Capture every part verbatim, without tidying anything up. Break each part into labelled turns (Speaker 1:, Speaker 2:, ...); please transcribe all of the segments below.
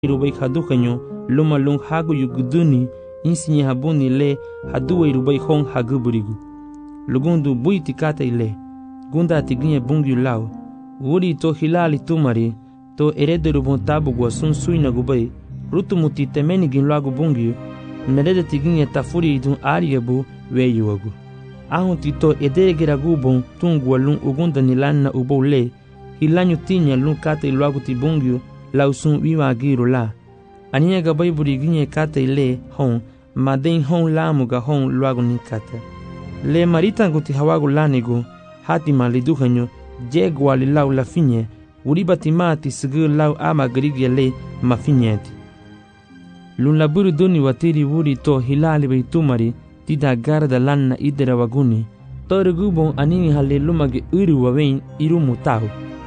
Speaker 1: rubai hadukanyo luma lung hagu yuguduni insinye habuni le haduwe rubai hong haguburigu lugundu buiti kata ile gunda tiginye bungi lao wuri to hilali tumari to erede rubon tabu gwa sun suina gubai rutu muti temeni gin lagu bungi merede tiginye tafuri idun ariyabu weyuwagu ahun tito edere giragubon tungwa lun ugunda nilanna ubo le hilanyu tinya lun kata ilagu tibungi lausun wiwa giro la aniya gabai buri ginye kata ile hon maden hon lamu ga hon lagu ni kata le marita guti hawagu lanigu hati malidu hanyo jegwa li lau la finye wuri batimati sigu lau ama grigye le mafinyeti lun laburu doni watiri wuri to hilali baitumari tida garda lanna idera waguni torugubon anini hale lumage uru wawein irumu tahu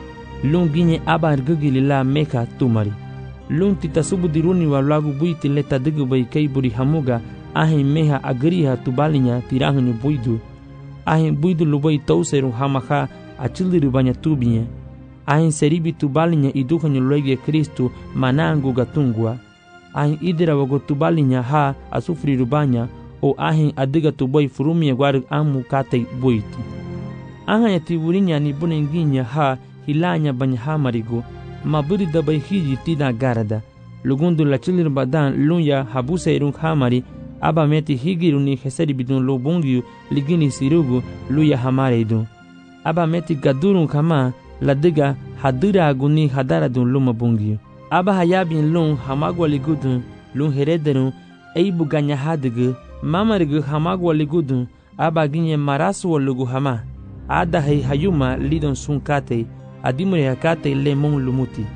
Speaker 1: lun ginye abar gugili la meka tumari lun tita subudiruni wa lagu buiti leta digu bai kai buri hamuga ahin meha agriha tubalinya tirahanyu buidu ahin buidu lubai tauseru hamaha achiliru banya tubinya ahin seribi tubalinya iduhanyu loige Kristu manangu gatungwa ahin idira wago tubalinya ha asufri rubanya o ahin adiga tubai furumia gwaru amu kate buiti ahanya tiburinya ni bunenginya ha hilanya banya hamarigo maburi dabai hiji tida garada lugundu la chilir badan lunya habuse irung hamari aba meti higiru ni heseri bidun lobungiu ligini sirugu luya hamare idun aba meti gadurun kama ladiga hadira aguni hadara dun luma bungiu aba hayabin lun hamagwa ligudun lun herederun eibu ganya hadigu mamarigu hamagwa ligudun aba ginye marasu lugu hama ada hay hayuma lidon sunkate adimure hakate le mon lumuti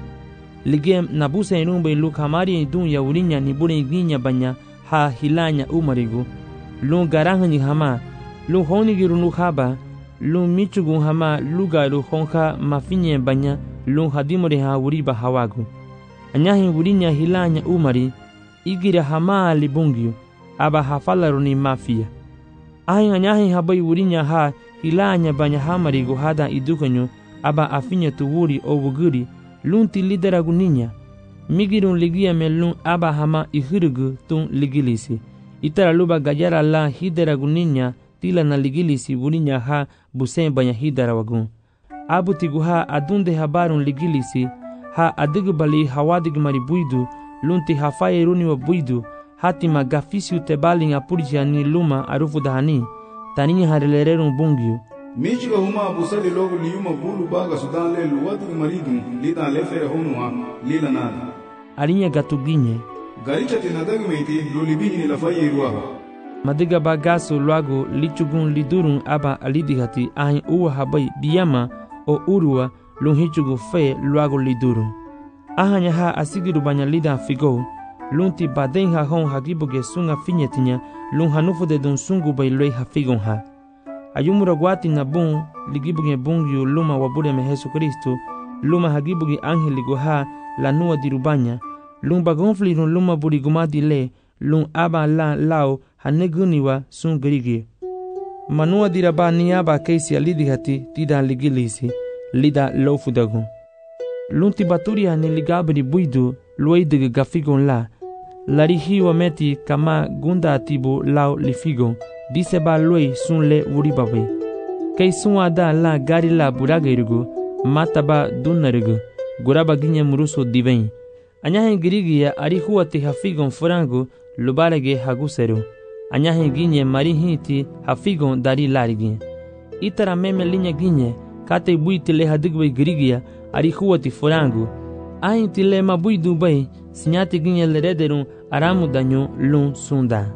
Speaker 1: ligem nabuse inumbe luk hamari dun ya urinya ni bure ginya banya ha hilanya umarigu lu garangi hama lu honi girunu haba lu michugu hama luga lu honka mafinye banya lu hadimure ha uriba hawagu anyahi urinya hilanya umari igira hama libungyu aba hafalaru ni mafia ahi anyahi habai urinya ha hilanya banya hamarigu hada idukanyu aba afinya tuwuri o wuguri lunti lidera guninya migirun ligia melun aba hama ihirugu tun ligilisi itara luba gajara la hidera guninya tila na ligilisi wuninya ha busen banya hidera wagun abu tiguha adunde habarun ligilisi ha adigu bali hawadig mari buidu lunti hafaye runi wa buidu hati magafisi tebalin apurja ni luma arufu dahani tani harilererun bungiu
Speaker 2: Michiga huma busali logo liyuma bulu baga sudan le luwatu maridun lita le fere honwa lila nada
Speaker 1: alinya gatuginye
Speaker 2: garicha tinadagi meiti lolibini ni lafaye ruwa
Speaker 1: madiga bagaso lwago lichugun lidurun aba alidigati ahin uwa habai biyama o urua lunhichugu fe lwago lidurun ahanya ha asigiru banya lida figo lunti baden ha hon hagibuge sunga finyetinya lun hanufu de dun sungu bai loi ha figon ha ayumura gwati na bun ligibuge bungyu luma wabure me Yesu Kristo luma hagibuge angeligo ha la nuwa dirubanya lumba gonfli run luma buri gumadi le lun aba la lao haneguniwa sun grigi manua diraba ni aba keisi alidihati tida ligilisi lida lofudagu lunti baturia ni ligabri buidu luidige gafigon la larihiwa meti kama gunda atibu lao lifigon dise ba loi sun le wuribabe kay sun ada la gari la buragairugu mataba dunnarigu guraba ginye muruso diven anyahe girigiya ari huwati hafigon furangu lubarage haguseru anyahe ginye mari hiti hafigon dari larigi itara meme linya ginye kate buiti le hadigwe girigiya ari huwati furangu ahinti le mabui dubai sinyati ginye lerederun aramu danyo lun sunda.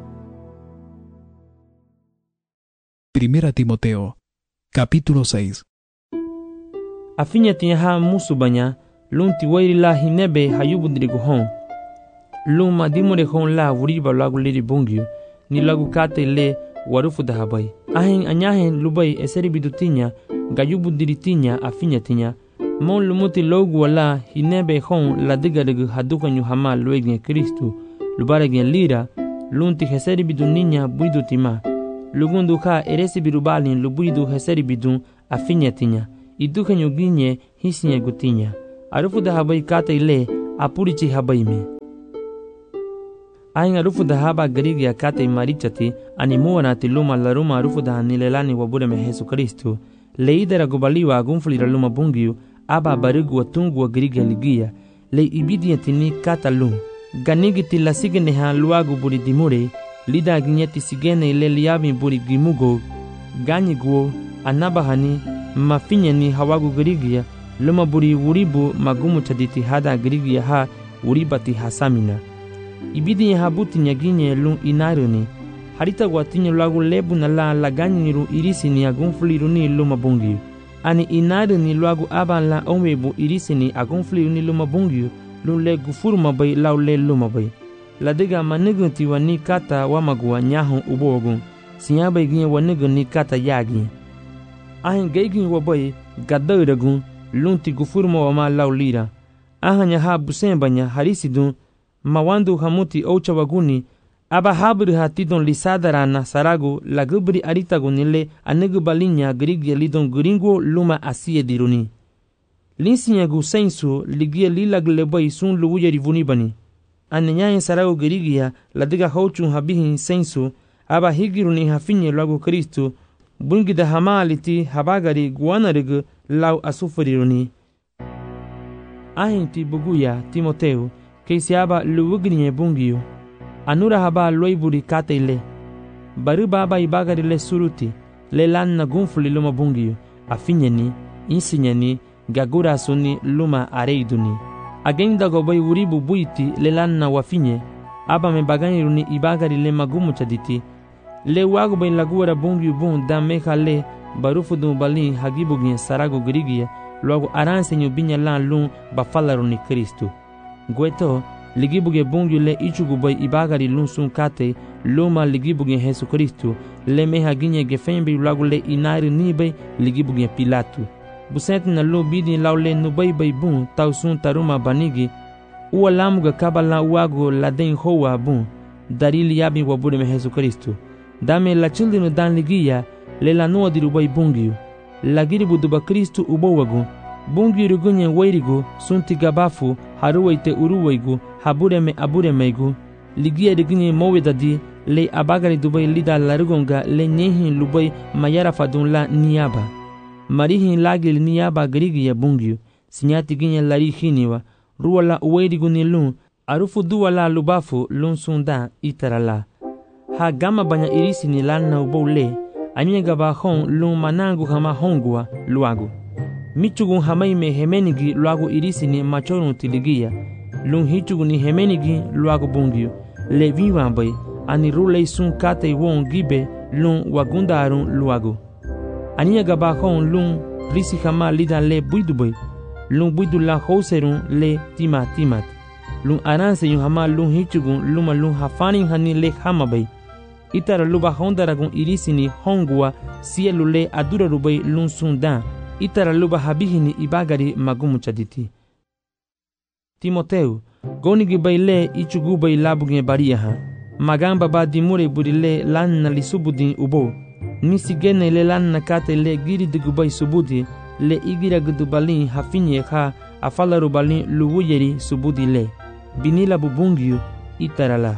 Speaker 3: Primera Timoteo, capítulo seis.
Speaker 1: Afinya tiha musu banya, lunti wairi la hinebe hayubundrigu hon. Luma dimure hon la wuriba lagu liri bungyu, ni lagu kate le warufu dahabai. Ahin anyahin lubai eseri bidutinya, gayubundiri tinya afinya tinya. Mon lumuti logu wala hinebe hon la digarigu hadukanyu hama luegin Kristu, lubaregen lira, lunti heseri biduninya buidutima. Lugundu ka eresi birubalin lubuidu heseri bidun afinya tinya idukanyu ginye hisinye gutinya arufu dahabai kata ile apurichi habaime. Aing arufu dahaba Garigia kate marichati animua na tiluma laruma arufu dahanilelani wabure me Yesu Kristo. Leidera gubaliwa agunfulira luma bungiu aba barigu watungu wa Garigia ligia. Le ibidiatini kata lum. Ganigiti la sigeneha luagu buri dimure. Lida ginyeti sigene ile liabi buri gimugo. Ganyiguo anabahani mafinyani hawagu Garigia. Luma buri wuribu magumu chaditi hada Garigia ha uribati hasamina. Ibidi habuti nyaginye lung inaruni. Harita watinye lagu lebu na la laganyiru irisini agunfuliruni luma bungiu. Ani inaruni lagu aban la omwebu irisini agunfuliruni luma bungiu. Lule gufuru mabay lau le luma bay. Ladega manigunti wani kata wamagua nyahon ubogun. Sinyabay ginye wanigun ni kata yagi. Ahin gaygin wabay gadayragun lunti gufuru mawama lau lira. Ahanya ha busembanya harisidun mawandu hamuti oucha waguni aba habri hatidon lisadarana saragu lagubri aritagunile anegu balinya Garigia lidon gringo luma asie diruni. Linsinyagu sensu ligia lilaglebay sun luwuya rivuni bani. Anenyayen saragu Garigia ladiga hauchun habihin sensu aba higiruni hafinye lagu Kristo bungida hamaliti habagari guanarigu lau asufuriruni. Ahinti buguya Timoteo Keisi aba luwugrinye bungiyo. Anura haba loiburi kate ile. Bari baba ibagari le suruti. Le lanna gunfuli luma bungiyo. Afinyeni, insinyeni, gagura suni luma areiduni. Agenda gobay wuribu buiti le lanna wafinye. Aba me baganyiruni ibagari le magumu chaditi. Le wagu bay lagura bungiyo bun da meha le barufu dun balin hagibugin sarago Garigia. Luagu aransenyo binya lan lun bafalaruni Kristo. Gweto ligibuge bungu le ichugubay ibagari lunsun kate luma ligibuge Yesu Kristo le meha ginye gefembi lagu le inari nibe ligibuge Pilatu. Busent na lo bidi laule nubay bay bun tausun taruma banigi uwa lamuga kabala uago laden hoa bun darili yabi wabure me Yesu Kristo. Dame la childinu dan ligia le la noa dirubay bungiu. Lagiribu duba Kristo ubowagu. Bungi rugunye wairigu sunti gabafu haruwaite uruwaigu habureme aburemeigu ligia rigunye mowedadi le abagari dubai lida larugonga le nyehin lubai mayara fadun la niyaba marihin lagil niyaba Garigia bungiu sinyati ginye lari hiniwa ruwala uwairigu ni lun arufu duwala lubafu lun sunda itarala ha gama banya irisi ni lana ubou le anye gaba hon lun manangu hama hongua luagu Michugun hamaime hemenigi luagu irisini machorun tiligia. Lun hichugun ni hemenigi luagu bungiu. Le viwambay ani rulei sun kate won gibe lun wagundarun luagu. Ania gabahon lun risi hama lidan le buidubay. Lun buidu la houserun le tima timat. Lun aranse yun hama lun hichugun luma lun hafanin hani le hamabay. Itara luba hondaragun irisini hongua sielu le adura rubay lun sundan. Itara luba habihini ibagari magumu chaditi. Timoteo, gonigi baile ichugu bailabugne bariaha. Magamba ba dimure burile lanna li subudin ubo. Nisigene le lanna kate le giri digubay subudi le igira gudubalin hafinye ha afalaru balin luwuyeri subudi le. Binila bubungiu itarala.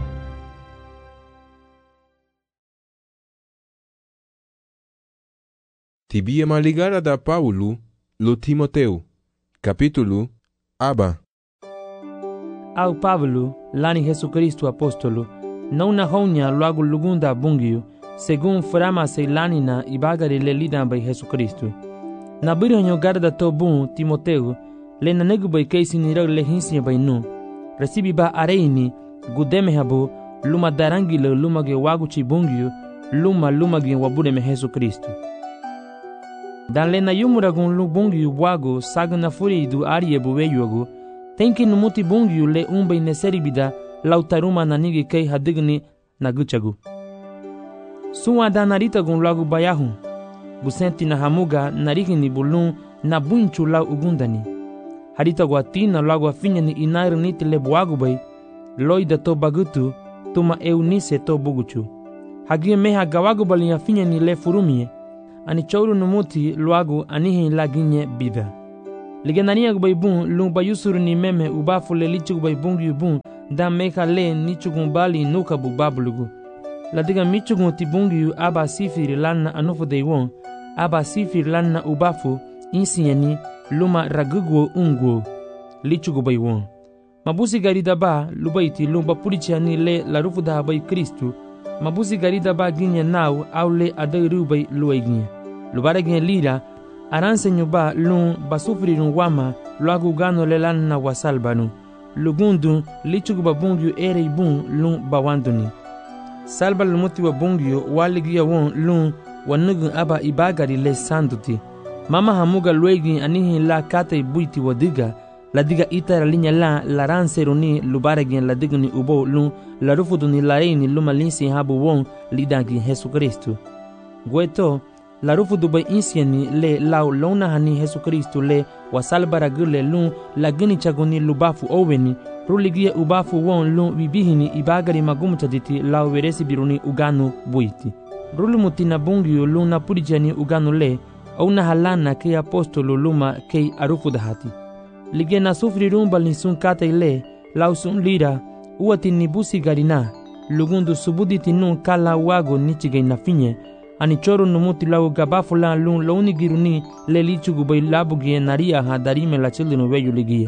Speaker 4: Tibia maligara da Paulo lo Timoteo. Capítulo Aba.
Speaker 1: Au Pablo, lani Yesu Kristo apostolo, não na honya logo lugunda bungiu, según frama se lanina ibagari le lidan by Yesu Kristo. Na biranyo garda to bun Timoteo, le na negu by keisi ni rag le hinsi by nu. Recibi ba areini, gudeme habo, luma darangi le luma ge waguchi bungiu, luma luma ge wabude me Yesu Kristo. Dan le na yumuragun lu bungiu wago sagu na furi du arie buweyogo, tenki numuti bungiu le umbe neseribida lautaruma na nigi kei hadigni na guchagu. Suwa da narita gun lagu bayahun, gusenti na hamuga narigini bulun na bunchu lau ugundani. Harita guatina lagu afinya ni inairu niti le buagu bay, loida to bagutu, tuma eunise to buguchu. Hagie meha gawagu bali afinya ni le furumie, ani chouru numuti luagu anihi laginye bida. Ligenania gubay bun lung bayusuru ni meme ubafu le lichu gubay bungi bun da meka le nichugun bali nuka bu babulugu. Ladiga michugun ti bungi aba sifiri lanna anufu deiwon, aba sifiri lanna ubafu insieni luma ragugo ungo lichu gubay won. Mabusi garida ba lubaiti lumba pulichani le larufu da bay Kristu. Mabusi garida ba ginya nau au le adairu bay luaiginya. Lubara ginya lira aranse nyuba lun basufri run wama luagu gano le lanna wasalbanu. Lugundu lichu guba bungyu ere ibun lun bawanduni. Salba lumuti wa bungyu waligia won lun wanugun aba ibagari le sanduti. Mama hamuga luegi anihi la kata ibuiti wadiga. La diga itara linya la la ranseruni lubaragin la digni ubo lun la rufuduni la reini luma linsi habu won lidagi Jesu Kristu. Gueto la rufudu bay insieni le lau lona hani Jesu Kristu le wasalbara gule lun la gini chagoni lubafu oweni ruligia ubafu won lun bibihini ibagari magumu chaditi lau veresi biruni uganu buiti. Rulumuti na bungiu lun na purijani uganu le au na halana ke apostolo luma ke arufudahati. Lige na sufri rumba linsun kata ile lausun lira uati nibusi garina lugundu subudi tinun kala wago nichige na finye ani choro numuti lau gabafu la lun launi giruni le lichugu bay labugie naria ha darime la childinu weyu ligie.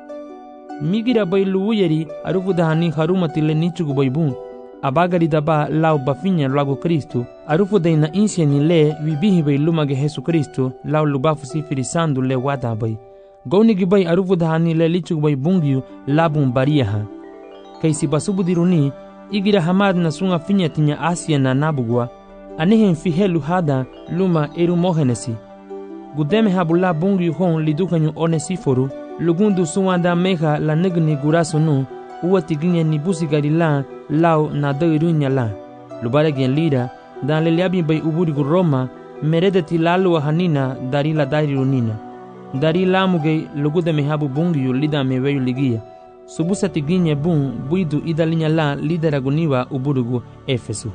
Speaker 1: Migira bay luuyeri arufu dahani harumati le nichugu bay bun abagari daba lau bafinye lagu Kristu arufu da ina insieni le wibihi bay lumage Jesu Kristu lau lubafu sifiri sandu le wada bay. Goni gibay arufu dahani le lichug bay bungiu labun bariyaha. Kaisi basubu diruni igira hamad na sunga finya tinya Asia na nabugwa anehen fihelu hada luma eru mohenesi. Gudeme habula bungiu hon lidukanyu onesiforu lugundu suwanda meha la negni guraso nu uwa tiginya nibusi garila lao na dairunya la. Lubare gen lira dan le liabi bay uburigu Roma meredeti lalu hanina darila darirunina. Dari lamuge lugude mehabu bungiu lida meweyu ligia. Subusa tiginye bun buidu idalinya la lideraguniwa uburugu Efesu.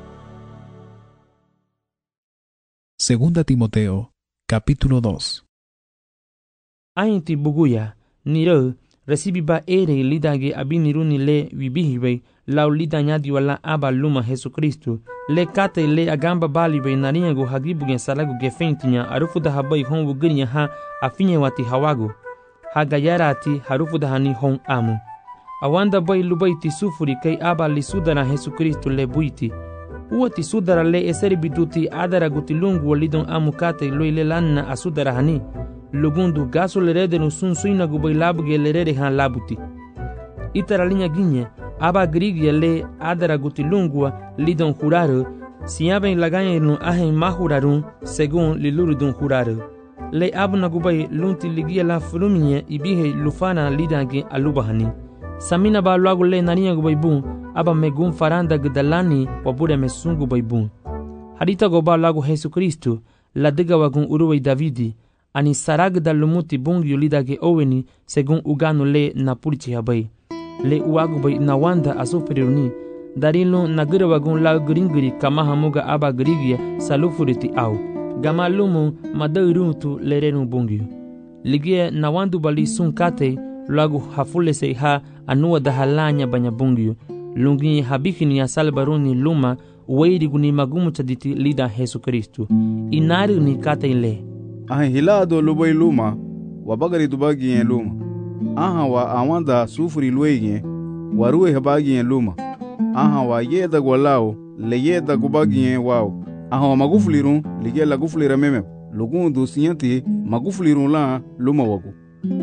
Speaker 3: Segunda Timoteo, capítulo dos.
Speaker 1: Ainti buguya, niro, recibiba ere lidage abiniruni le wibihiwe, lau lidanyadi wala aba luma Jesu Kristu, le kate le agamba baliwe nariago hagibugen salagu gefentinya arufu da habai hongu girinya ha afinye wati hawago. Hagayarati harufu da hani hon amu. Awanda bai lubaiti sufuri kai aba li sudara Jesu Kristu le buiti. Uati sudara le eseri biduti adara gutilungu walidon amu kate loile lanna asudara hani. Lugundu gaso le redenu sun suina gubai labuge le rede han labuti. Itara linya ginye aba grigia le adara gutilungua lidon juraro siyaben laganya no ahen mahurarun según lilurudun juraro. Le abna gubai lunti ligia la fruminye ibihe lufana lidange alubahani. Samina ba luagu le nania gubai bun aba megun faranda gdalani wabure mesungu bai bun. Harita goba lagu Jesu Kristu la diga wagun uruwai Davidi ani sarag da lumuti bung yulidage oweni según uganu le napurichi habai. Le uagu bai nawanda asufriruni darilo nagira wagun la gringiri kama hamuga aba grigia salufuriti au. Gama lumu madairutu lerenu bungiu. Ligie nawandu bali sun kate lagu hafule se ha anua dahalanya banya bungiu. Lungi habikini ya salbaruni luma uweiri guni magumu chaditi lida Jesu Kristu. Inari ni kate ile.
Speaker 2: Ahe hilado lubai luma wabagari dubagi yen luma. Aha wa awanda sufuri luege waruwe habagi yen luma. Aha wa yeda gwalao le yeda gubagi yen wao. Aha wa magufulirun lige la gufulira meme. Lugundu siyanti magufulirun la luma wagu.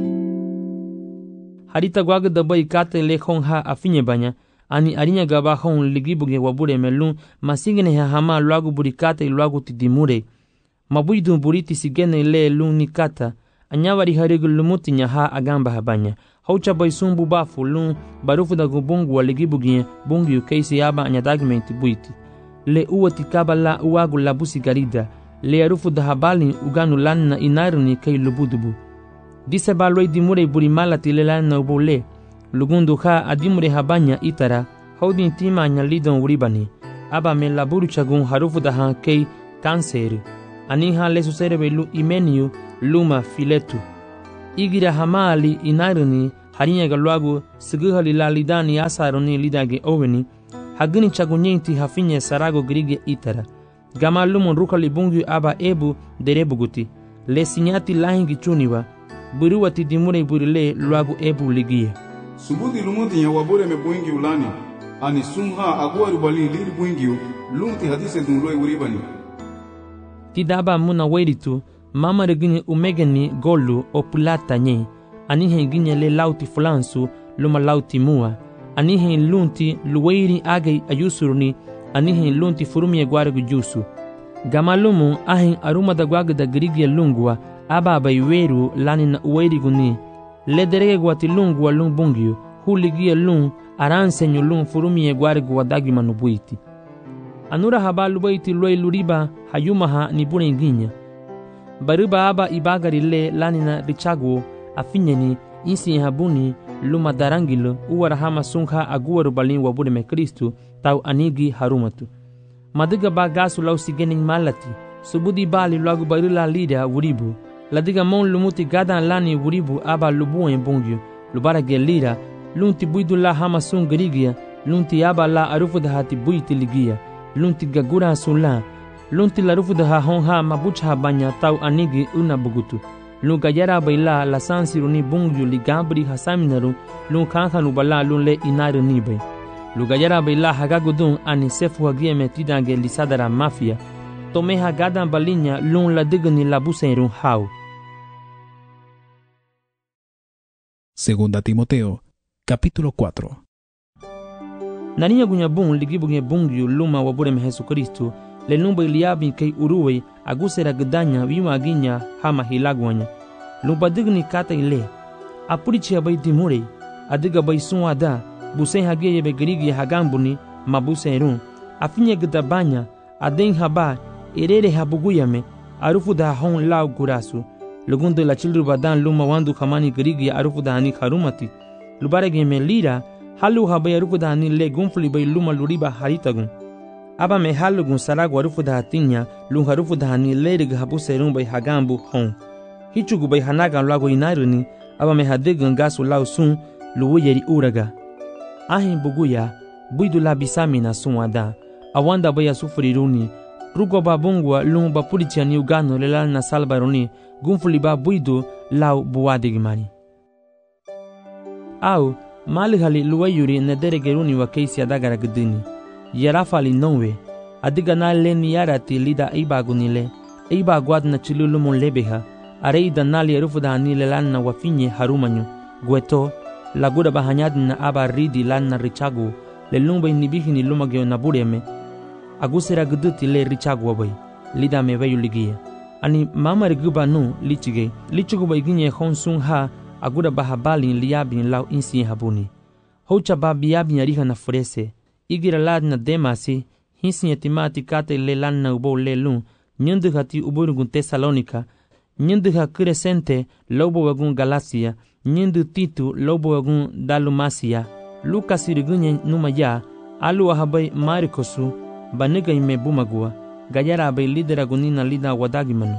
Speaker 1: Harita gwaga dabai kate le khong ha afinye banya. Ani arinya gaba khong ligibuge wabure melun masigene ha hama luagu burikate luagu tidimure. Mabuidu buriti sigene le lun nikata. Anyawari harigu lumuti nya ha agamba habanya. Haucha bai sumbu bafu lun barufu da gubungu wa ligibuge bungu yu keisi yaba anyadagmenti buiti. Le uwa tikaba la uagu labusi garida. Le arufu da habali uganu lanna inaruni kei lubudubu. Dise baloi dimure burimala tilelana ubole. Lugundu ha adimure habanya itara. Haudin tima anya lidon uribani. Aba me laburu chagun harufu da ha kei kanseru. Aniha lesu serebe lu imeniu luma filetu. igira hamali inaruni harinya galwagu siguhali la lidani asaroni lidage oveni hagini chagunyenti hafinye sarago grige itara gamalumun rukali bungu aba ebu derebuguti le sinyati lahingi chuniwa buruwati dimure burile lwagu ebu ligia
Speaker 2: subuti lumuti ya wabure me bungi ulani ani sumha agwa rubali lir bungi lumti hadise dunloi uribani
Speaker 1: tidaba muna weritu mama regini umegeni golu o plata nye anihe ginye le lauti flansu luma lauti mua anihe lunti luweiri age ayusuruni anihe lunti furumi egwargu jusu gamalumu ahin aruma da gwaga da grigia lungwa aba bayweru lani na uweiri guni le derege gwati lungwa lung bungiu huligia lung aransenyu lung furumi egwargu wadagi manubuiti anura habalu baiti loi luriba hayumaha ni bune ginya baruba aba ibagari le lanina richagu afinyeni insi habuni luma darangilo uwara hama sungha aguwaru balin wabure me Kristu tau anigi harumatu madiga ba gasu lau sigening malati subudi bali lagu barula lida wuribu ladiga mon lumuti gadan lani wuribu aba lubu en bongyu lubara gelira lunti buidu la hama sungrigia lunti aba la arufu da hati buiti ligia lunti gagura sula lunti la rufu da honha mabucha banya tau anigi una bugutu lun gayara baila la sansiruni bungyu ligabri hasaminaru lun kankanu bala lun le inaru nibe lu gayara baila hagagudun ani sefu hagie metidange lisadara mafia tome hagadan balinya lun la digni la buserun hau.
Speaker 3: Segunda Timoteo, capítulo cuatro.
Speaker 1: Naninya gunyabun ligibuge bungyu luma wabure me Jesucristo le numba iliabi kay uruwe agusera gdanya wima ginya hama hilagwanya lumba digni kata ile apurichi abay dimure adiga bay suada busen hageye be grigi hagambuni mabuserun afinye gdabanya aden haba erere habuguyame arufu da hon law gurasu lugundo la childru badan luma wandu khamani grigi arufu da hani kharumati lubarege me lira halu habay arufu da hani le gunfli bay luma luriba haritagun aba me halu gun saragu arufu da hatinya lun harufu da hani lerig habu serun bay hagambu hon hichugu bay hanagan lago inaruni aba me hadegan gasu lau sun luwu yeri uraga ahin buguya buidu la bisamina sunwada awanda bay asufriruni rugo babungwa lun bapurichani ugano lelal na salbaruni gunfuli ba buidu lau buwadigimani au malihali luwayuri nederegeruni wa keisi adagara gdini yarafali nonwe adiga na leni yarati lida ibagunile ibagwad na chilulumun lebeha areida nali erufu da hanile lanna wafinye harumanyu gweto lagura bahanyad na aba ridi lanna richagu le lumba inibihini lumagyo na bureme agusera gduti le richagu wabay lida mebayu ligia ani mamar guba nu lichige lichugu bay ginye honsun ha agura bahabalin liabin lau insi habuni hocha babiabin ariha na furese igira ladna demasi hinsi etimati kate le lanna ubo le lun nyendu hati uburgun Tesalonika nyendu ha crescente lobo wagun Galacia nyendu Titu lobo wagun Dalumasia Lucas irigunya numa ya alu habai Marikosu baniga ime bumagua gayara abai lidera gunina lida wadagimanu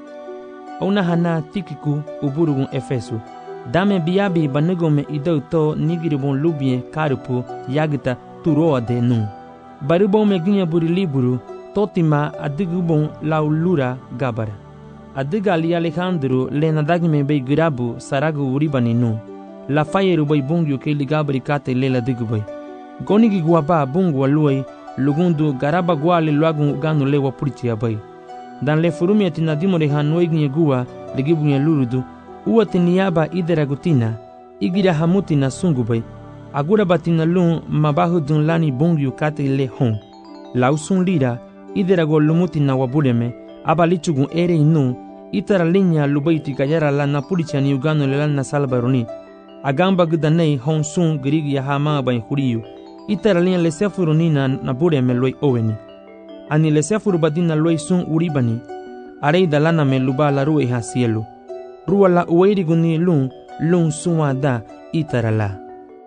Speaker 1: ona hana Tikiku uburgun Efesu dame biabi banigo me idau to nigiribon lubie karupu yagita turoa de nu baribon me ginya buri liburu totima adigubon laulura gabara adiga ali Alejandro le nadagi me be grabu saragu uribani nu la fayeru bay bungyu ke ligabri kate le la digubay gonigi guaba bungu aluai lugundu garaba gwale luagun ganu le wapuriti abay dan le furumi atinadimo de hanoi ginye gua ligibunya lurudu uwa tiniaba idera gutina igira hamuti na sungubay agura batina lun mabahu dun lani bungyu kate le hon lausun lira idera go lumuti na wabureme abalichugun ere inu itara linya lubaiti gayara la napulichani ugano le lana salbaroni agamba gudanei hon sun grigi ya hama bain huriyu itara linya le sefuruni na nabureme loi oweni ani le sefuru badina loi sun uribani arei dalana me luba la ruwe ha cielo ruwa la uweiri guni lun lun suwada itara la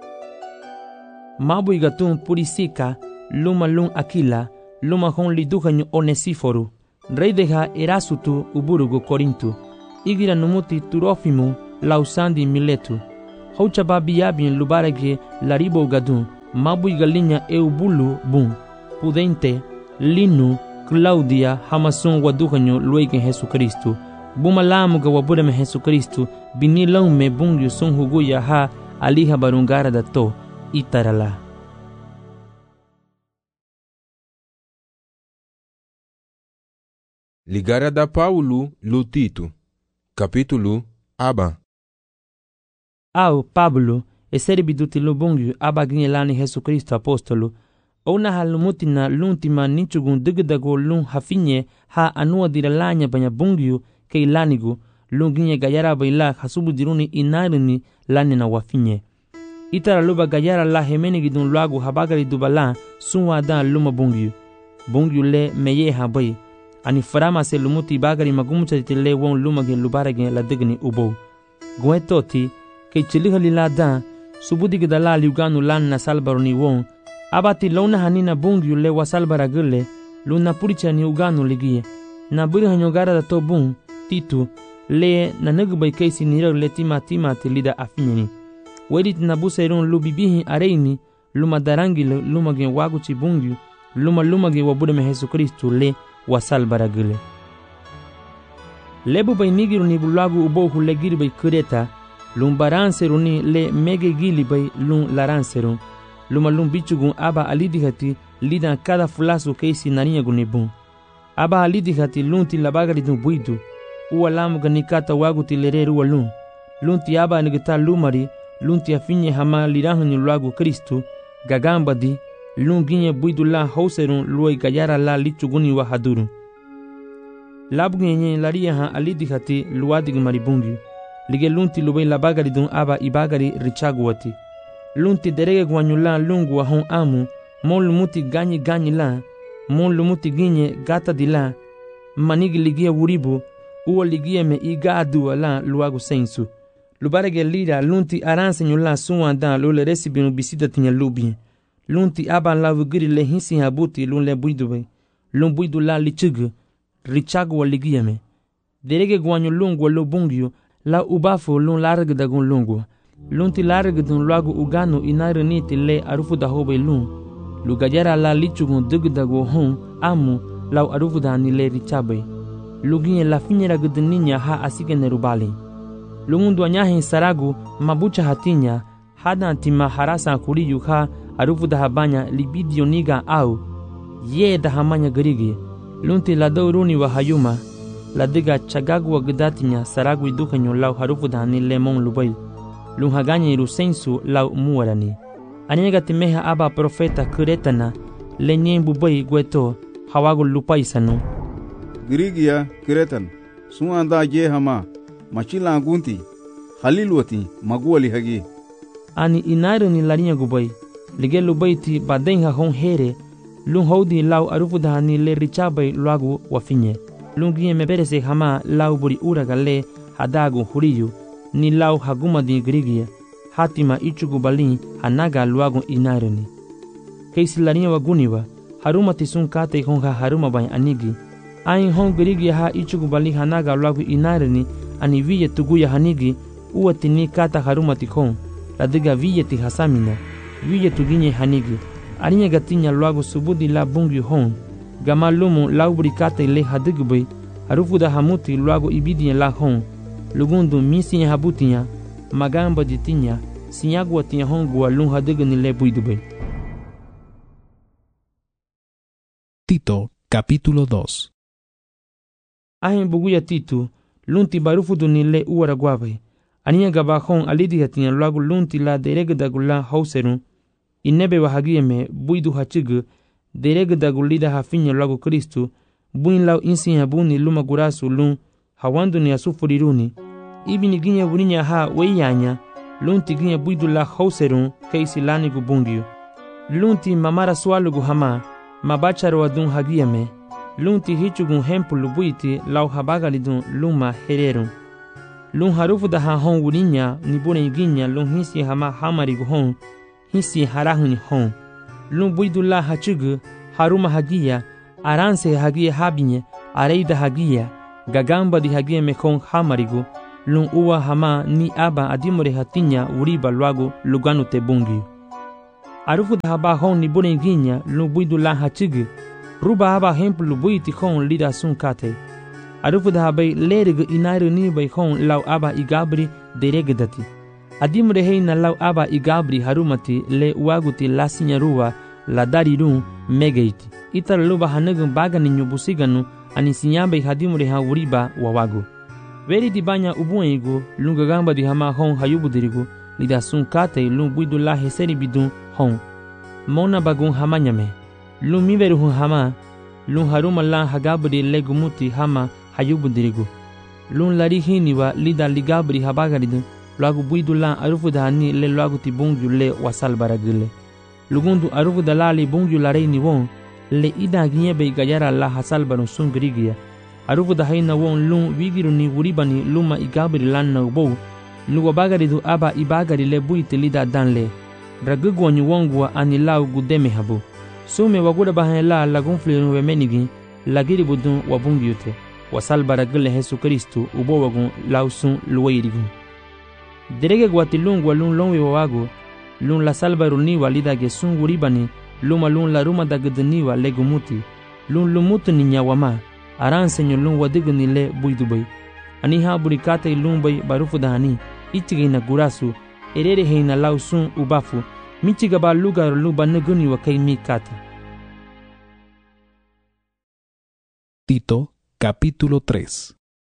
Speaker 1: mabu igatun purisika luma lun akila luma hon liduhanyu onesiforu rei deha erasutu uburugu korintu igira numuti turofimu lausandi Miletu. Houcha babiabin lubarege laribo gadun, mabu igalinya eubulu bun, pudente, linu, Claudia, hamason wadukanyo luegen Jesu Kristu. Bumalamu ga wabudame Jesu Kristu, binilong me bungyu son huguya ha aliha barungara dato, itarala.
Speaker 4: Ligara da Paulo lu Tito. Capítulo Aba.
Speaker 1: Au Pablo, eseribi duti lubungyu abaginye lani Jesu Kristo apostolo. Ona halumutina luntima nichugun digdago lun hafinye ha anua diralanya banya bungyu ke ilanigu lunginye gayara baila hasubu diruni inarini lani na wafinye. Itara luba gayara la hemeni gidun luagu habagari dubala sunwa dan luma bungyu. Bungyu le meye habai. Ani farama se lumuti bagari magumucha tile won lumage lubarage la digni ubo. Gwetoti ke chiliha lila dan subudi gidala liuganu lan na salbaroni won. Abati lona hanina bungyu le wasalbara gule luna puricha ni uganu ligie. Na buri hanyogara da to bung Titu le na nagubay kaisi nirag le tima tima ti lida afinyani. Wedit na busayron lubibihin areini luma darangile lumage waguchi bungyu luma lumage wabudame Jesu Kristu le wasalbara gule. Lebu bay nigiru ni bulagu ubohu le giri bay kureta lumbaranseru ni le mege gili bay lun laranseru. Luma lum bichugun aba alidihati lidan kada fulasu keisi narinya gunibun. Aba alidihati lunti labagari dun buidu. Uwa lamu ganikata waguti lereru walun. Lunti aba nigita lumari, lunti afinye hama lirahani luagu Kristu, gagamba di, lunginye buidu la hauserun luai gayara la lichuguni wa hadurun. Labgunye laria ha alidihati luadig maribungi. Lige lunti lubai labagari dun aba ibagari richaguwati. Lunti derege guanyula lungu wa hon amu, mon lumuti ganyi ganyi la, mon lumuti ginye gata di la, manigi ligia wuribu, uwa ligia me iga aduwa la luagu sensu. Lubarege lida lunti aranse nyula suwa dan lule resibinu bisida tinya lubi. Lunti aban la wugiri le hinsi habuti lun le buidube, lun buidu la lichugu, richagu wa ligia me. Derege guanyu lungu wa lubungyu, la ubafu lun larga dagun lungu. Lunti larga dun luagu uganu inarani ti le arufu da hobe lun. Lugajara la lichugun dugdago hon amu lau arufu da ni le richabe. Luginye la finyera guduninya ha asige nerubali. Lungundu anyahin saragu mabucha hatinya hada antima harasa kuri yuha arufu da habanya libidio niga au ye da hamanya garigi. Lunti la dauruni wa hayuma la diga chagagu wa gudatinya saragu idukanyo lau harufu da ni le mon lubai. Lunhaganya irusensu lau muarani. Anyega timeha aba profeta kuretana lenyen bubai gweto hawagu lupaisanu.
Speaker 2: Grigia kuretan suanda je hama machila gunti halilwati maguali hagi.
Speaker 1: Ani inaru ni larinya gubai lige lubaiti badenha hon here lun hodi lau arufu dahani le richabai luagu wafinye. Lungie meberese hama lau buri uragale hadagu huriyu ni lau haguma di grigia hatima ichugu balin hanaga luagu inarani. Keisi larinya waguniwa haruma tisun kate honga haruma bay anigi. Ain hon grigia ha ichugu balin hanaga luagu inarani ani viye tuguya hanigi uwati ni kata haruma tikon ladiga viye ti hasamina viye tuginye hanigi. Arinya gatinya luagu subudi la bungi hon gama lumu lau buri kate le hadigubay harufu da hamuti luagu ibidi la hon. Lugundu misi habutinya magamba ditinya sinyagwa tinya hongwa lun hadigani le buidube.
Speaker 3: Tito, capítulo dos.
Speaker 1: Ahin buguya Titu, lunti barufu dunile uwara guabe. Aniya gabahon alidi hatinya luagu lunti la deregdagula hauserun. Inebe wahagiyeme buidu hachigu deregdagulida hafinya luagu Kristu. Buin lau insi habuni luma gurasu lun hawandu ni asufuriruni. Ibi ni ginya buninya ha weyanya. Lunti ginya buidu la hauserun keisi lani gubungiu. Lunti mamara swalugu hama mabacharo adun hagiyeme. Lunti hichugun hempulu buiti lau habagalidun luma hererun. Lun harufu da ha hon wurinya ni bune ginya lun hinsi hama hamarigu hon hinsi harahuni hon. Lun buidu la hachugu haruma hagiya aranse hagiya habinye areida hagiya gagamba di hagiya mekon hamarigu lun uwa hama ni aba adimore hatinya uriba luago lugano te bungi. Arufu da haba hon ni borenginya lun buidu la hachigi. Ruba haba hemplu buiti hon lida sun kate. Arufu da haba lerege inairu ni bai hon lau aba igabri deregedati. Adimore heina lau aba igabri harumati le uaguti lasinya ruwa la darirun megeiti. Itar luba hanagun bagani nyubusiganu ani sinyabe hadimore ha uriba wawago. Veri di banya ubuengo lunga gamba di hama hon hayubu dirigo lida sun kate lun buidu la heseri bidun hon. Mona bagun hama nyame. Lun miveru hun hama lun haruma la hagabri legumuti hama hayubu dirigo. Lun lari hiniwa lida ligabri habagaridu luagu buidu la arufu da hani le luagu ti bungju le wasal baragile. Lugundu arufu da la li bungju la reini won le ida ginyebe gayara la hasal barun sun grigia. Arufu da haina won lun wigiru ni uribani luma igabri lan na ubo. Luwa bagaridu aba ibagari le buiti lida dan le. Ragugwa nyu wongwa ani lau gudeme habu. Sume waguda bahan la lagunfli nuwe menigi lagiri budun wabungiute. Wasal baragile Jesu Kristu ubo wagun lausun luweirigun. Derege gwati lungwa lun longwe wawago lun la salbaru niwa lida ge sun uribani luma lun la ruma da gudniwa legumuti lun lumutu ni nyawama aran senyo lun wadigu ni le buidubay ani ha burikate lun bay barufu dahani ichige na gurasu erere heina lausun ubafu michiga ba lugar luba naguni wa kay mikata.
Speaker 3: Tito capítulo tres.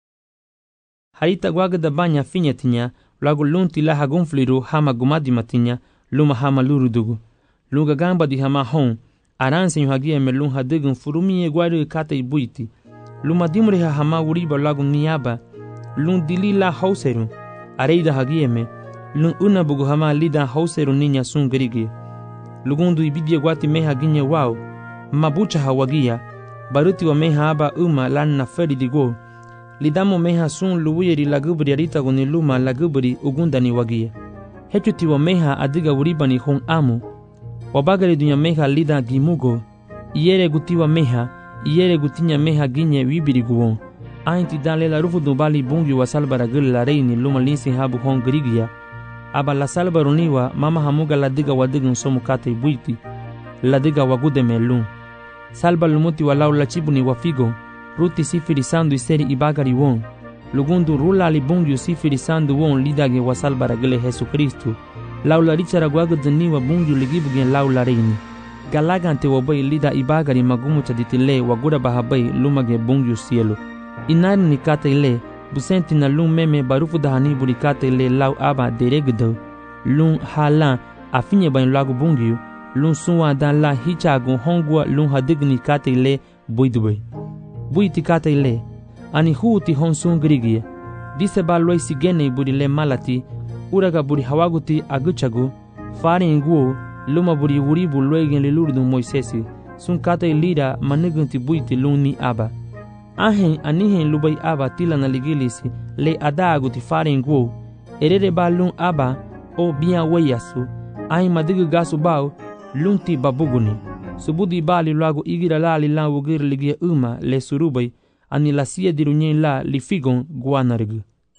Speaker 1: Harita guaga da banya finyatinya lagu lunti la hagunfliru hama gumadimatinya luma hama lurudugu lunga gamba di hama hon aran senyo hagia me lun hadigun furumi e guari kata ibuiti luma dimure ha hama uriba lagu niaba lun dili la hauseru areida hagia me lun una bugu hama lida hauseru ninya sun gerigi lugundu ibidie guati meha ginye wao mabucha hawagia baruti wa meha aba uma lan na feri digo lidamo meha sun luwiri lagubri arita guni luma lagubri ugundani wagia. Hechuti wa meha adiga uribani hon amu. Wabagari dunya meha lida gimugo. Iere guti wa meha, iere gutinya meha ginye wibiri guwon. Ainti dale la rufu dubali bungi wa salbara gili la reini luma linsi habu hon grigia. Aba la salbaruniwa mama hamuga ladiga wadigun somu kate ibuiti. Ladiga wagude melun. Salba lumuti walau la chibuni wafigo. Ruti sifiri sandu iseri ibagari won. Lugundu rula li bungiu sifiri sandu won lidage wasal baragele Jesu Kristu. Laula richara guaga daniwa bungiu ligibugen laula reini. Galagante wabay lida ibagari magumu chaditile wagura bahabay lumage bungiu cielo. Inari nikata ile busenti na lum meme barufu dahani burikata ile lau aba deregdo. Lum halan afinye bain lagu bungiu. Lum suwa dan la hichagun hongwa lum hadigni kata ile buidubay. Buiti kata ile ani huuti honsun grigia dise ba loi sigene buri le malati uraga buri hawaguti aguchagu fare nguo luma buri uribu loigen le lurdu Moisesi sun kata ilira manugunti buiti luni aba ahen anihen lubai aba tila na ligilisi le adaguti fare nguo erere ba lun aba o bia weyasu ahen madigu gasu bao lunti babuguni subudi bali luago igira la li lan wugir ligia uma le surubay ani la sia dirunyen la li figon guanargu.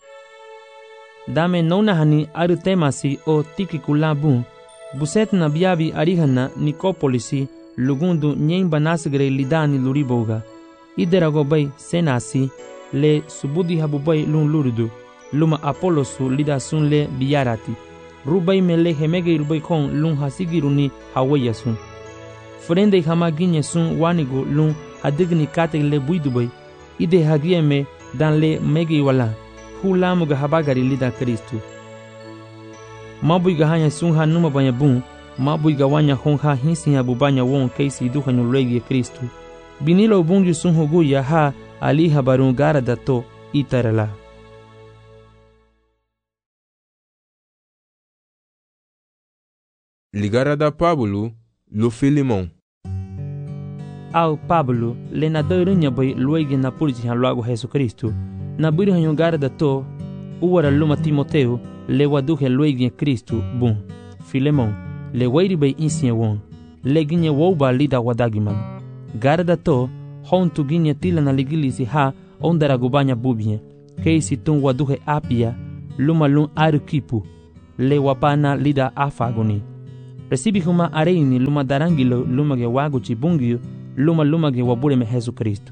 Speaker 1: Dame nona hani aru temasi o tiki kulabun buset na biabi arihana Nikopolisi lugundu nyen banasgre lidani luriboga iderago bay senasi le subudi habubay lun lurdu luma Apolosu lida sun le biyarati rubay mele hemege rubay kon lun hasigiruni hawayasun Frende hama ginye sun wanigo lun hadigni kate le buidubay ide hagieme dan le megi wala hulamuga habagari lida Kristu. Mabuiga hanya sun ha numa banya bun mabuiga wanya hon ha hinsi ha bubanya won keisi duha nyulegi Kristu. Binilo bungi sun huguya ha ali habarun gara dato itarala.
Speaker 4: Ligara da Pablo lo Filimon.
Speaker 1: Ao Pablo le na doirunya boy luigi na pulji han luago Jesu Kristu. Na buri han yongara da to uwara luma Timoteo le waduhe luigi Kristu bun. Filemon le wairi bay insiye won. Le ginye woba lida wadagiman. Gara da to hon tu ginye tila na ligilisi ha ondara gubanya bubie. keisi tun waduhe apia luma lun arukipu le wapana lida afagoni. Recibi huma areini luma darangilo luma ge wagu chibungio luma luma ge wabure me Jesu Kristo.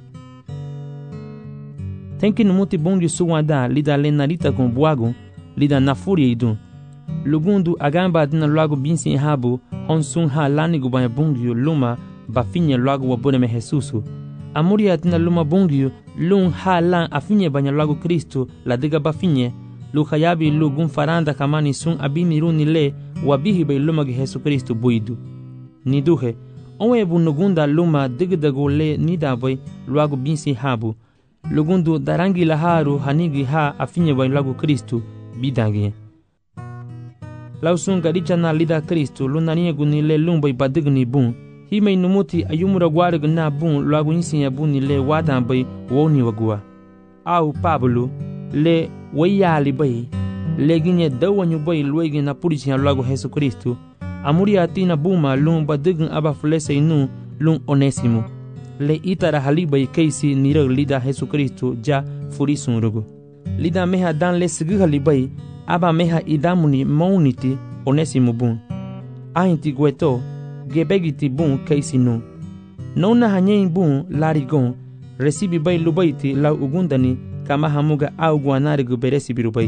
Speaker 1: Tenki numuti bungio suwada lida lenarita con buagu lida nafuria idun. Lugundu agamba adina luagu binsi habu honsun ha lani gubanya bungio luma bafinye luagu wabure me Jesusu. Amuri adina luma bungio lun ha lan afinye banya luagu Kristo la diga bafinye lu hayabi lu gun faranda kamani sun abimi runi le wabihi bay luma ge Jesu Kristo buidu. Niduhe onwe bunugunda luma digdago le nidaboy luagu binsi habu. Lugundu darangi laharu hanigi ha afinye bay luagu Kristo bidangi. Lausun garicha na lida Kristo lunanie gunile lumbay badigni bun. Himay numuti ayumura gwarag na bun luagu insinya buni le wadan bay woni wagua. Au Pablo le wayali bay le ginye dawanyu bay luegi na purichi luagu Jesu Kristo. Amuri atina buma lun badign aba flese inu lun Onesimo. Le itara halibay keisi nirag lida Jesu Kristo ja furisun rugu. Lida meha dan le sigi halibay aba meha idamuni mauniti Onesimo bun. Ahinti gweto gebegiti bun keisi nu. Nona hanyein bun larigon recibi bay lubaiti lau ugundani kama hamuga au guanarigu beresi birubay.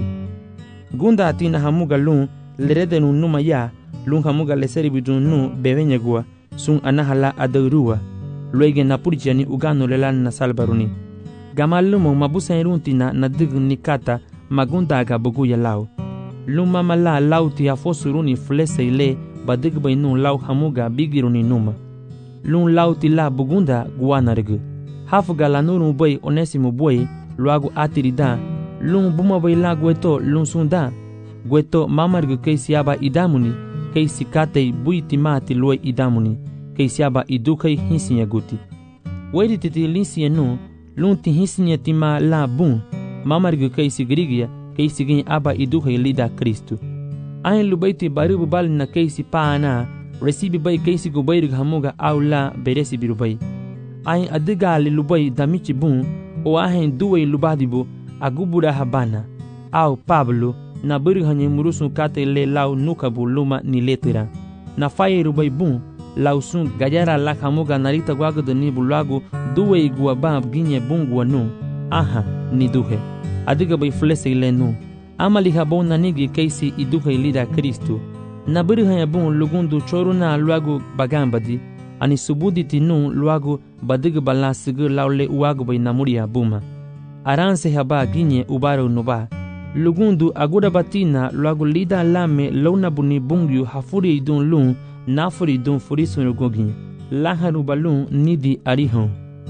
Speaker 1: Gunda atina hamuga lun leredenu numa ya lun hamuga leseri bidun nu bevenya gua sun anahala adurua. Luege na purjiani ugano lelan na salbaruni. Gamal lumo mabusa iruntina na digun nikata magunda aga buguya lau. Luma mala lauti afosuruni flese ile badigbay nun lau hamuga bigiruni numa. Lun lauti la bugunda guanarigu. Hafuga la nuru bay Onesimo boy luagu atirida. Lun buma bay la gueto lun sunda. Gueto mamargu keisi aba idamuni. Keisi katei buiti mati lue idamuni. Keisi aba idukay hinsinya guti. Wedi titi linsinya nu. Lun ti hinsinya tima la bun. Mamargu keisi grigia. Keisi gin aba idukay lida Kristo. Ahin lubaiti baribu bali na keisi paana. Recibi bay keisi gubayrig hamuga au la beresi birubay. Ahin adigali lubay damichi bun. O ahin duway lubadibu agubura habana. Au Pablo na birig hanye murusun kate le lau nukabu luma ni letera. Na faye rubay bun. Lau sun gajara la hamuga narita guagado ni bulagu duway guabab ginye bun guanu. Aha ni duhe. Adiga bay flese ile nu. Amali habon nanigi keisi iduhe lida Kristo. Na birig hanye bun lugundu choruna luagu bagambadi. Ani subuditi nu luagu badig bala sigur laule uagu bay namuria buma. Aranse haba ginye ubaro nuba. Lugundu agura batina luagu lida lame launa buni bungyu hafuri idun lun nafuri idun furisun rugogin. Laharu balun nidi arihon.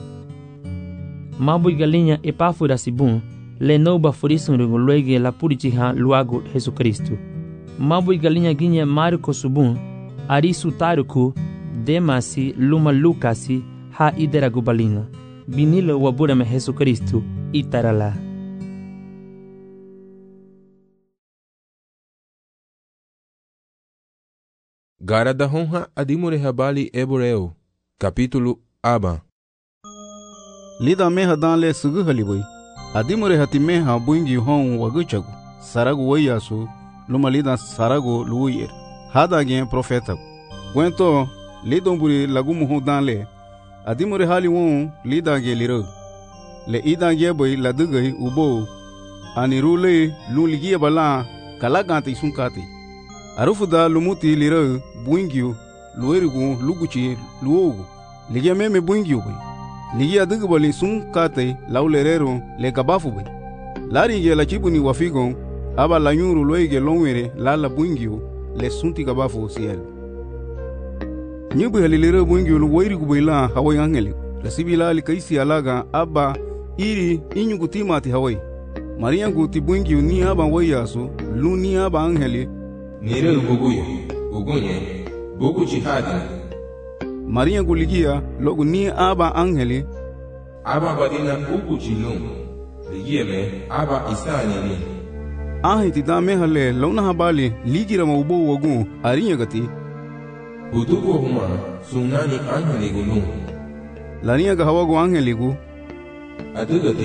Speaker 1: Mabu galinya epafura sibun le noba furisun rugo luege la purichiha luagu Jesu Kristo. Mabu galinya ginye Marco subun arisu taruku Demasi luma Lukasi ha idera gubalina. Binilo wabura me Jesu Kristo itarala.
Speaker 4: Garada honha adimure habali eboreo. Capítulo aba.
Speaker 2: Lida meha dan le sugu halibay. Adimure hati meha buingi hon waguchagu. Saragu wayasu luma lida saragu luyer. Hada gen profeta. Gwento lidomburi lagumu ho dan le. Adimure hali won lida ge liro. Le ida ge boy la dugay ubo. Anirule luligia bala kalagante sunkati. Arufuda lumuti liro buingyu luerigu luguchi luogu. Ligia meme buingyu boy. Ligia dugubali sunkate laulerero le kabafu boy. Lari ge la chibuni wafigon aba la nyuru loige longwere la la buingyu le sunti kabafu siel. Nyubu halilero buingyu lu wairigu boyla hawai angeli. Resibila li kaisi alaga aba iri inyugu timati hawai. Maria guti buingyu ni aba wayasu lu ni aba angeli.
Speaker 4: Nire buguyo, bugunye, bugu jihadi.
Speaker 2: Maria guligia logu ni aba angeli.
Speaker 4: Aba badina bugu jilum. Ligie me aba isani ni.
Speaker 2: Ahi tidame hale launa habali ligira maubo wagu arinya gati.
Speaker 4: Butuko huma sunani angeli gulum.
Speaker 2: Lania ga hawagu angeli gu.
Speaker 4: Adugati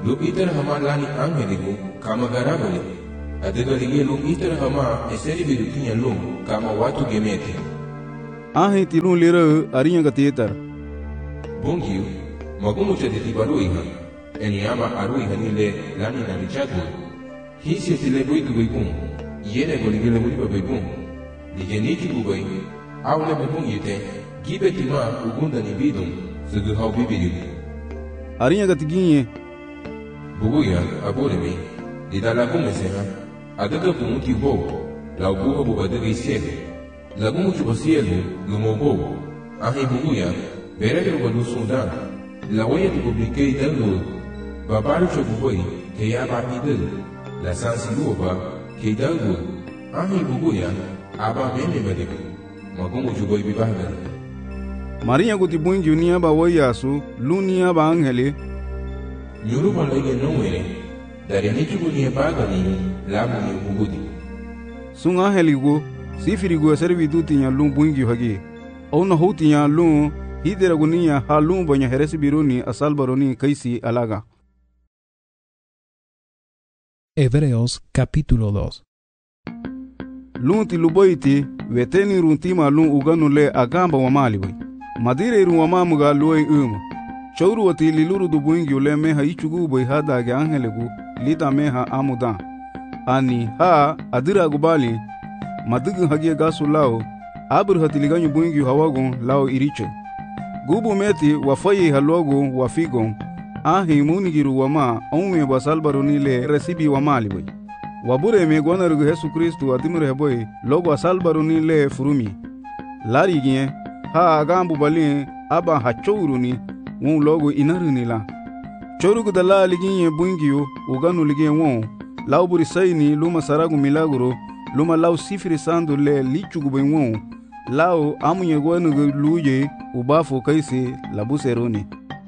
Speaker 4: lu itar hama lani angeligu kama garabali. Adega lige lu itar hama eseri bidu tinya lum kama watu gemete.
Speaker 2: Ahi tilun lira arinya gatitar.
Speaker 4: Bungiu, magumu chade tibalu iha. Enyama aru iha nile lani na richadu. Hisi tile bui kubai bung. Yene goligele bui babai bung. Lige niki kubai. Aule bung yute. Gibe tima ugunda ni bidum. Sugu hau bibidu.
Speaker 2: Arinya gatiginye.
Speaker 4: Buguya abore mi. Didala kume seha. Adega bumuti bo. Lau buha bubadega isebe. Lagumu chubasielu lumobo. Ahi buguya. Berege walu sundan. La waya tu publique idalo. Babaru choboi. Ke ya bapidel. La sansiluba. Ke idalo. Ahi buguya. Aba meme badegu. Magumu chuboi bibahgan.
Speaker 2: Maria guti bungi unia ba wayasu. Lunia ba angele.
Speaker 4: Nyuruba lege nomere. Dari nichugu ni bagani. Lamu ni bugudi.
Speaker 2: Sung angeligo. Sifirigo servitu tinya lum bungi hagi. Ona ho tinya lum. Hidera gunia halum banya heresi biruni asal baroni kaisi alaga.
Speaker 3: Hebreos capítulo dos.
Speaker 2: Lun ti luboiti veteni runtima lun uganu le agamba wa maliwi. Madire ru wa mamuga luoi uma. Chauru wati liluru du buingi ule meha ichugu boi hada ge angelegu lita meha amudan. Ani ha adira gubali madugu hagie gasu lao abur hatiliganyu buingi hawagun lao iriche. Gubu meti wafayi halogu wafigon ahi munigiru wama onwe basalbaroni le resibi wamaliwi. Wabure me gonarugu Yesu Kristu adimure boy logo asalbaroni le furumi. Lari gien ha agambu bali aba hachoruni won logo inaruni la. Chorugu dala liginye buingiyo uganu ligien won lauburi sayni luma saragu milaguro luma lau sifiri sandu le lichugu ben won lao amunye gonarugu luje ubafo kaisi labuseroni.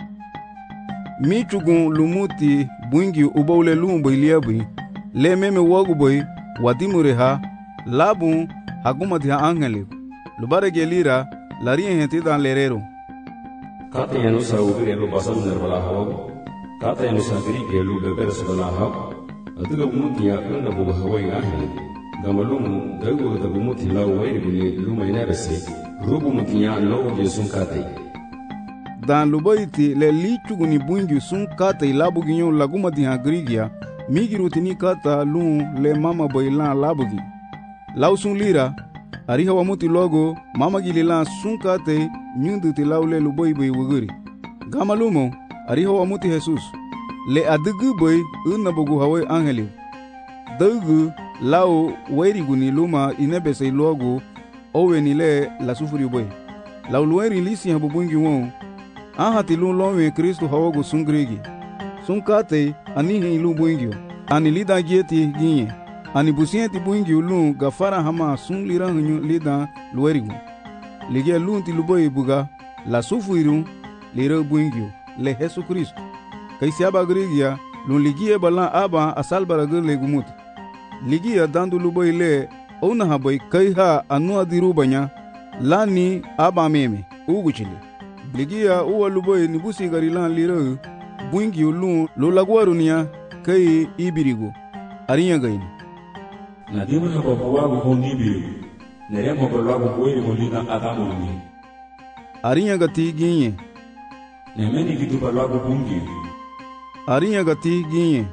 Speaker 2: Michugun lumuti buingi ubaule lumbo iliabi le meme wagu boy wadimure ha labun hagumati ha angeli lubare gelira larien henti dan lerero.
Speaker 5: Kata yanu sa ubire lo basal nerbala hawa kata yanu sa gri gelu beber sabala hawa aduga umuti ya kana buga hawai ahli gamalumu dagu da umuti la wairi buni luma inabese rubu mutinya lo yesun katai
Speaker 2: dan lubaiti le lichugu ni bungi sun katai labuginyo lagumati ha grigia migirutini kata lun le mama boilan labugi lau sun lira ariha wamuti logo mama gililan sun kate nyundu ti laule luboi boy wuguri gamalumo ariha wamuti Jesus le adugu boy unna bogu hawai angeli dugu lau wairiguni luma inebese logo oweni le la sufuri boy lau lueri lisi habubungi won ahati lun lonwe Kristu hawago sun gregi sun kate anihi ilu buingio ani lida gieti ginye ani busienti buingio lun gafara hama sun lira hunyu lida luerigu ligia lun ti luboi buga la sufuirun lira buingio le Yesu Kristu kaisi aba grigia lun ligia balan aba asalbara gele gumuti ligia dandu luboi le ona habai kai ha anu adiru banya lani aba meme uguchili ligia uwa luboi nibusi garilan lira buingi lun lo lagwarunia kai ibirigo arinya gaini
Speaker 5: na dimu na babuwa go nibiru nere mo balwa go boye mo lina adamu ni
Speaker 2: arinya gati ginye
Speaker 5: ne meni gitu balwa go bungi
Speaker 2: arinya gati ginye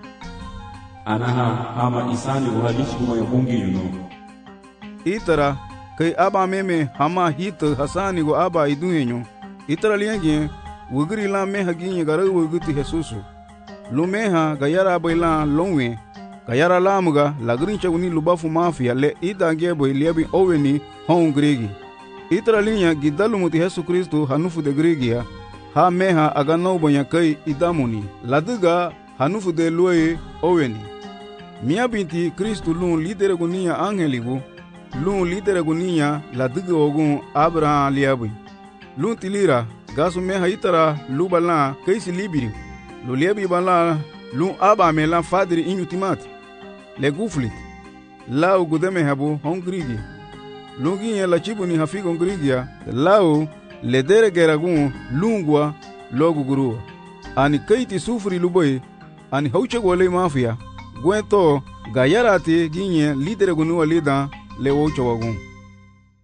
Speaker 5: anaha ama isani go halishi go ya bungi no
Speaker 2: itara kai aba meme hama hit hasani go aba iduhenyo itara lienge wugri la meha ginye gara wuguti Jesusu lumeha gayara boyla lonwe gayara lamuga lagrin chaguni lubafu mafia le idange boy liabi oweni hon gregi itra linya gidalu muti Yesu Kristu hanufu de gregia ha meha agano bonya kai idamuni laduga hanufu de loye oweni mia binti Kristu lun lidere gunia angeligu lun lidere gunia laduga ogun Abraham liabi lun tilira gasu meha itara lubala kaisi libiri lo liebi bala lun aba mela fadri inutimati le guflit lao gudeme habu hongrigi lungi ya la chibuni hafigo ngrigia lao le dere geragun lungwa logu guru ani kaiti sufri luboy ani hauche gole mafia. Gwen to gayarate ginye lidere gunu walida le wocho wagun.